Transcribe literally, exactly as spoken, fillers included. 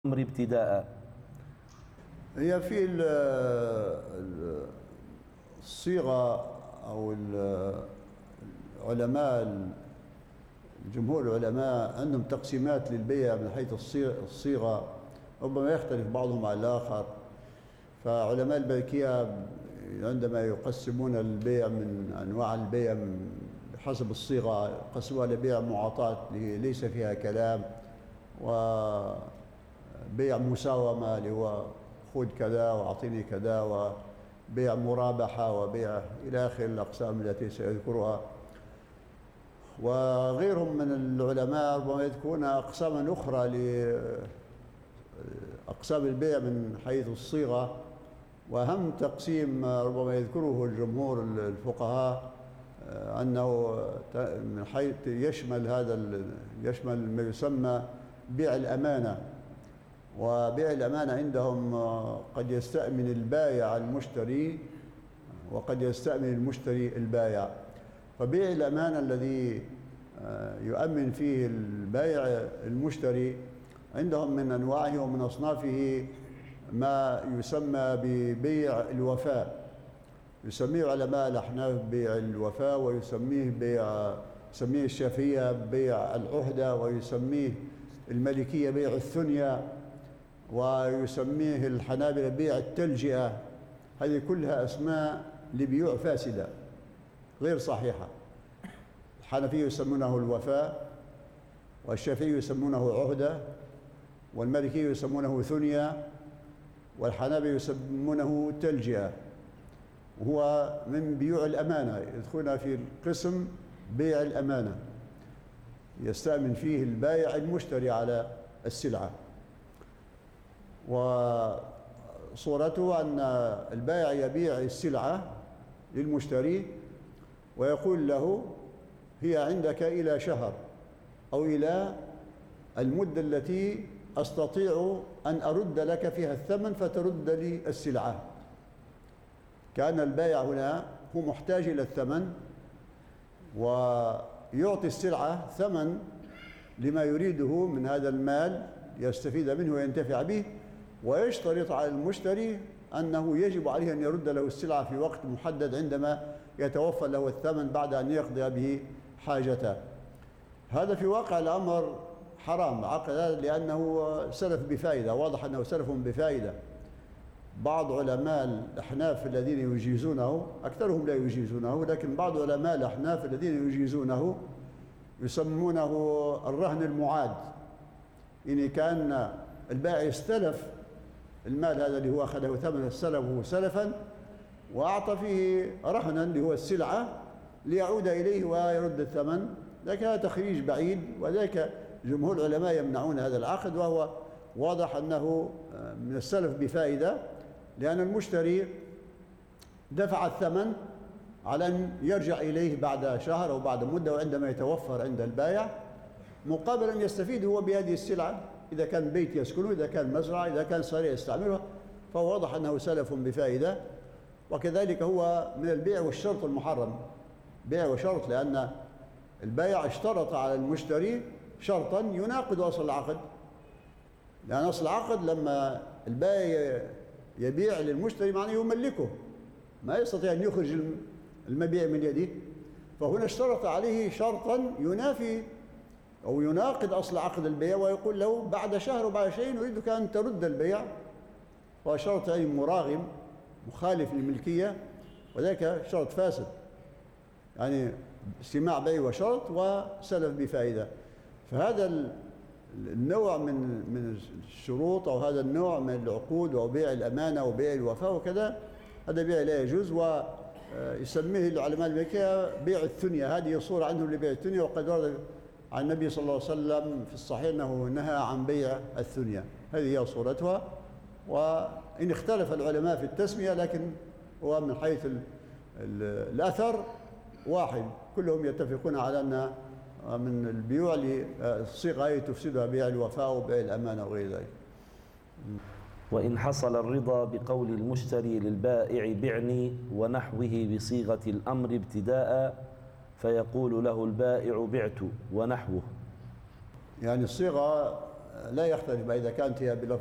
الأمر ابتداء. هي في الصيغة أو العلماء جمهور العلماء عندهم تقسيمات للبيع من حيث الصيغة، ربما يختلف بعضهم على الآخر. فعلماء المالكية عندما يقسمون البيع من أنواع البيع بحسب الصيغة يقسموها لبيع معاطاة ليس فيها كلام، وبيع مساومة اللي هو خذ كذا وأعطيني كذا، وبيع مرابحة، وبيع إلى آخر الأقسام التي سيذكرها. وغيرهم من العلماء ربما يذكرون أقساما أخرى لأقسام البيع من حيث الصيغة. وأهم تقسيم ربما يذكره الجمهور الفقهاء أنه من حيث يشمل هذا يشمل ما يسمى بيع الأمانة. وبيع الأمانة عندهم قد يستأمن البائع المشتري وقد يستأمن المشتري البائع. فبيع الأمانة الذي يؤمن فيه البائع المشتري عندهم من أنواعه ومن أصنافه ما يسمى ببيع الوفاء، يسميه علماء الأحناف بيع الوفاء، ويسميه بيع يسميه الشافعية بيع العهدة، ويسميه المالكية بيع الثنية، ويسميه الحنابلة بيع التلجئة. هذه كلها أسماء لبيوع فاسدة غير صحيحة. الحنفية يسمونه الوفاء، والشافعي يسمونه عهدة، والمالكية يسمونه ثنية، والحنابلة يسمونه تلجئة، وهو من بيوع الأمانة، يدخلون في القسم بيع الأمانة، يستأمن فيه البائع المشتري على السلعة. وصورته أن البائع يبيع السلعة للمشتري ويقول له هي عندك إلى شهر أو إلى المدة التي أستطيع أن أرد لك فيها الثمن فترد لي السلعة. كان البائع هنا هو محتاج إلى الثمن ويعطي السلعة ثمن لما يريده من هذا المال يستفيد منه وينتفع به، ويشترط على المشتري أنه يجب عليه أن يرد له السلعة في وقت محدد عندما يتوفر له الثمن بعد أن يقضي به حاجته. هذا في واقع الأمر حرام عقد، لأنه سلف بفائدة، واضح أنه سلف بفائدة. بعض علماء الأحناف الذين يجيزونه، أكثرهم لا يجيزونه، لكن بعض علماء الأحناف الذين يجيزونه يسمونه الرهن المعاد. إن كان البائع استلف المال هذا اللي هو أخذه ثمن السلف سلفا وأعطى فيه رهنا اللي هو السلعة ليعود إليه ويرد الثمن، لكن هذا تخريج بعيد، وذلك جمهور العلماء يمنعون هذا العقد، وهو واضح أنه من السلف بفائدة، لأن المشتري دفع الثمن على أن يرجع إليه بعد شهر أو بعد مدة وعندما يتوفر عند البائع، مقابل أن يستفيد هو بهذه السلعة، إذا كان بيت يسكنه، إذا كان مزرعة، إذا كان صريع يستعمله، فهو واضح أنه سلف بفائدة. وكذلك هو من البيع والشرط المحرم، بيع وشرط، لأن البائع اشترط على المشتري شرطا يناقض أصل العقد، لأن أصل العقد لما البائع يبيع للمشتري معناه يملكه، ما يستطيع أن يخرج المبيع من يده. فهنا اشترط عليه شرطا ينافي أو يناقض أصل عقد البيع، ويقول له بعد شهر وبعد شيء نريدك أن ترد البيع، فهو شرط يعني مراغم مخالف للملكية، وذلك شرط فاسد، يعني اجتماع بيع وشرط وسلف بفائدة. فهذا النوع من من الشروط أو هذا النوع من العقود أو بيع الأمانة وبيع الوفاء وكذا، هذا بيع لا يجوز، ويسميه العلماء المالكية بيع الثنية. هذه صورة عندهم لبيع الثنية، وقد ورد عن النبي صلى الله عليه وسلم في الصحيح أنه نهى عن بيع الثنية. هذه هي صورتها، وإن اختلف العلماء في التسمية لكن هو من حيث ال ال الأثر واحد، كلهم يتفقون على أن من البيوع للصيغة تفسدها بيع الوفاء وبيع الأمانة وغير ذلك. وإن حصل الرضا بقول المشتري للبائع بعني ونحوه بصيغة الأمر ابتداء، فيقول له البائع بعت ونحوه. يعني الصيغة لا يختلف إذا كانت هي بلفظ